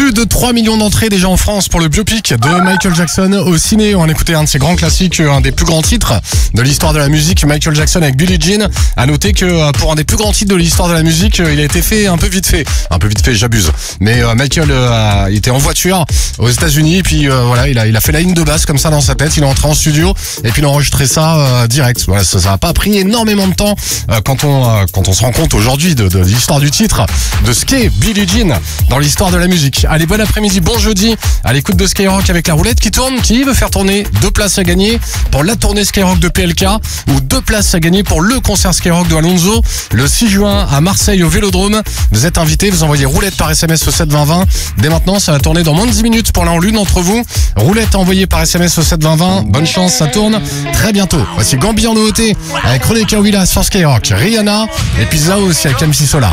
Plus de 3 millions d'entrées déjà en France pour le biopic de Michael Jackson au ciné. On a écouté un de ses grands classiques, un des plus grands titres de l'histoire de la musique, Michael Jackson avec Billie Jean. À noter que pour un des plus grands titres de l'histoire de la musique, il a été fait un peu vite fait, j'abuse. Mais Michael était en voiture aux États-Unis et puis voilà, il a fait la ligne de basse comme ça dans sa tête. Il est entré en studio et puis il a enregistré ça direct. Voilà, ça n'a pas pris énormément de temps quand on se rend compte aujourd'hui de l'histoire du titre, de ce qu'est Billie Jean dans l'histoire de la musique. Allez, bon après-midi, bon jeudi, à l'écoute de Skyrock avec la roulette qui tourne. Qui veut faire tourner 2 places à gagner pour la tournée Skyrock de PLK ou 2 places à gagner pour le concert Skyrock de Alonso le 6 juin à Marseille au Vélodrome. Vous êtes invités, vous envoyez roulette par SMS au 72020. Dès maintenant, ça va tourner dans moins de 10 minutes pour l'un ou l'une d'entre vous. Roulette envoyée par SMS au 72020. Bonne chance, ça tourne très bientôt. Voici Gambi en nouveauté avec René Kawila sur Skyrock, Rihanna et puis Zao aussi avec MC Solar.